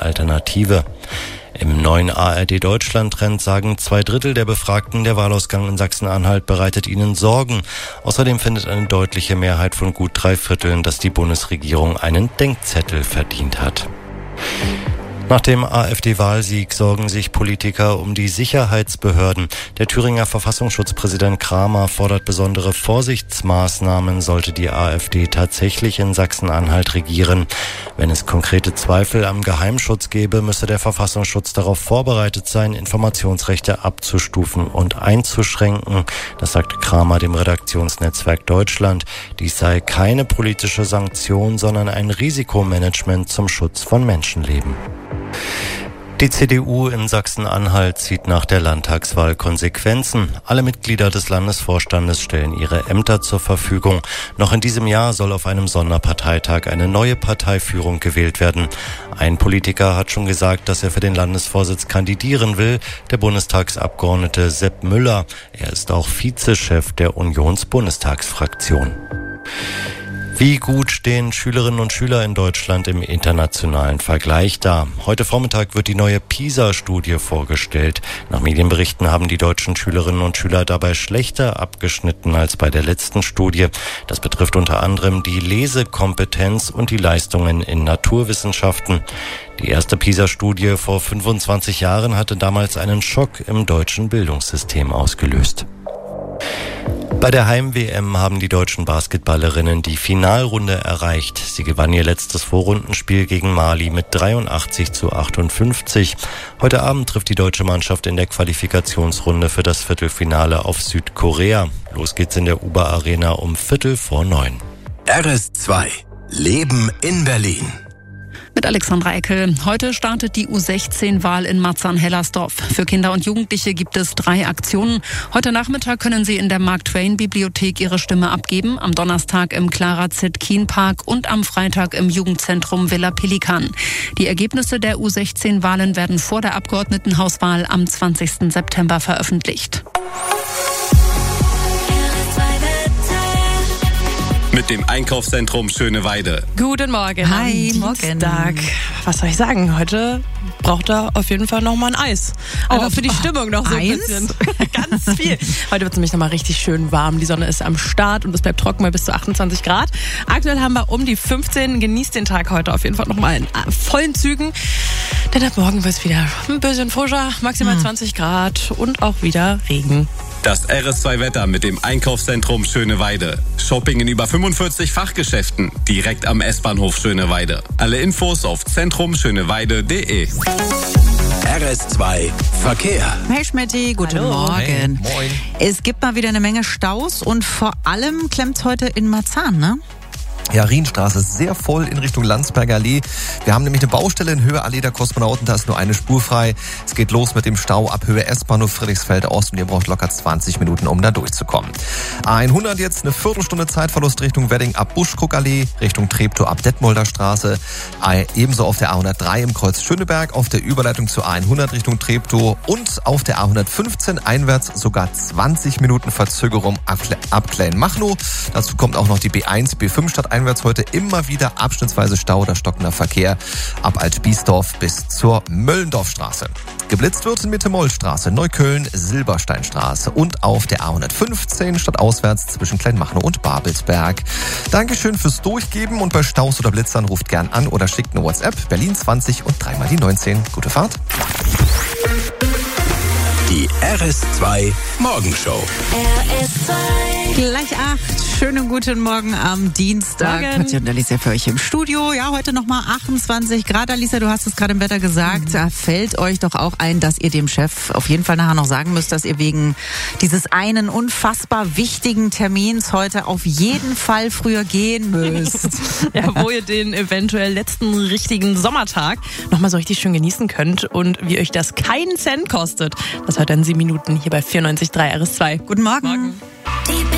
Alternative. Im neuen ARD-Deutschland-Trend sagen 2/3 der Befragten, der Wahlausgang in Sachsen-Anhalt bereitet ihnen Sorgen. Außerdem findet eine deutliche Mehrheit von gut 3/4, dass die Bundesregierung einen Denkzettel verdient hat. Nach dem AfD-Wahlsieg sorgen sich Politiker um die Sicherheitsbehörden. Der Thüringer Verfassungsschutzpräsident Kramer fordert besondere Vorsichtsmaßnahmen, sollte die AfD tatsächlich in Sachsen-Anhalt regieren. Wenn es konkrete Zweifel am Geheimschutz gäbe, müsse der Verfassungsschutz darauf vorbereitet sein, Informationsrechte abzustufen und einzuschränken. Das sagte Kramer dem Redaktionsnetzwerk Deutschland. Dies sei keine politische Sanktion, sondern ein Risikomanagement zum Schutz von Menschenleben. Die CDU in Sachsen-Anhalt zieht nach der Landtagswahl Konsequenzen. Alle Mitglieder des Landesvorstandes stellen ihre Ämter zur Verfügung. Noch in diesem Jahr soll auf einem Sonderparteitag eine neue Parteiführung gewählt werden. Ein Politiker hat schon gesagt, dass er für den Landesvorsitz kandidieren will, der Bundestagsabgeordnete Sepp Müller. Er ist auch Vizechef der Unionsbundestagsfraktion. Wie gut stehen Schülerinnen und Schüler in Deutschland im internationalen Vergleich da? Heute Vormittag wird die neue PISA-Studie vorgestellt. Nach Medienberichten haben die deutschen Schülerinnen und Schüler dabei schlechter abgeschnitten als bei der letzten Studie. Das betrifft unter anderem die Lesekompetenz und die Leistungen in Naturwissenschaften. Die erste PISA-Studie vor 25 Jahren hatte damals einen Schock im deutschen Bildungssystem ausgelöst. Bei der Heim-WM haben die deutschen Basketballerinnen die Finalrunde erreicht. Sie gewann ihr letztes Vorrundenspiel gegen Mali mit 83-58. Heute Abend trifft die deutsche Mannschaft in der Qualifikationsrunde für das Viertelfinale auf Südkorea. Los geht's in der Uber Arena um 8:45. RS2 Leben in Berlin. Mit Alexandra Eckel. Heute startet die U16-Wahl in Marzahn-Hellersdorf. Für Kinder und Jugendliche gibt es 3 Aktionen. Heute Nachmittag können sie in der Mark-Twain-Bibliothek ihre Stimme abgeben, am Donnerstag im Clara Zetkin-Park und am Freitag im Jugendzentrum Villa Pelikan. Die Ergebnisse der U16-Wahlen werden vor der Abgeordnetenhauswahl am 20. September veröffentlicht. Mit dem Einkaufszentrum Schöneweide. Guten Morgen. Hi, Dienstag. Was soll ich sagen? Heute braucht er auf jeden Fall noch mal ein Eis. Einfach für die Stimmung noch so ein bisschen. Ganz viel. Heute wird es nämlich noch mal richtig schön warm. Die Sonne ist am Start und es bleibt trocken bei bis zu 28 Grad. Aktuell haben wir um die 15. Genießt den Tag heute auf jeden Fall noch mal in vollen Zügen. Denn ab morgen wird es wieder ein bisschen frischer, maximal 20 Grad und auch wieder Regen. Das RS2-Wetter mit dem Einkaufszentrum Schöneweide. Shopping in über 45 Fachgeschäften, direkt am S-Bahnhof Schöneweide. Alle Infos auf zentrumschöneweide.de. RS2 Verkehr. Hey Schmetti, guten Morgen. Hey, moin. Es gibt mal wieder eine Menge Staus und vor allem klemmt es heute in Marzahn, ne? Ja, Rienstraße ist sehr voll in Richtung Landsberger Allee. Wir haben nämlich eine Baustelle in Höhe Allee der Kosmonauten, da ist nur eine Spur frei. Es geht los mit dem Stau ab Höhe S-Bahnhof Friedrichsfeld Ost und ihr braucht locker 20 Minuten, um da durchzukommen. A100 jetzt eine Viertelstunde Zeitverlust Richtung Wedding ab Buschkrugallee, Richtung Treptow ab Detmolder Straße. Ebenso auf der A103 im Kreuz Schöneberg, auf der Überleitung zur A100 Richtung Treptow und auf der A115 einwärts sogar 20 Minuten Verzögerung ab Kleinmachnow. Dazu kommt auch noch die B1, B5 statt einwärts heute immer wieder abschnittsweise Stau oder stockender Verkehr ab Altbiesdorf bis zur Möllendorfstraße. Geblitzt wird in Mitte-Moll-Straße, Neukölln, Silbersteinstraße und auf der A115 stadtauswärts zwischen Kleinmachnow und Babelsberg. Dankeschön fürs Durchgeben und bei Staus oder Blitzern ruft gern an oder schickt eine WhatsApp Berlin 20 und 3 mal die 19. Gute Fahrt. Die RS2 Morgenshow. Gleich 8. Schönen guten Morgen am Dienstag. Morgen. Katja und Alicia für euch im Studio. Ja, heute nochmal 28 Grad. Alicia, du hast es gerade im Wetter gesagt. Da fällt euch doch auch ein, dass ihr dem Chef auf jeden Fall nachher noch sagen müsst, dass ihr wegen dieses einen unfassbar wichtigen Termins heute auf jeden Fall früher gehen müsst. Ja, wo ihr den eventuell letzten richtigen Sommertag nochmal so richtig schön genießen könnt und wie euch das keinen Cent kostet. Das hört in 7 Minuten hier bei 94.3 RS2. Guten Morgen.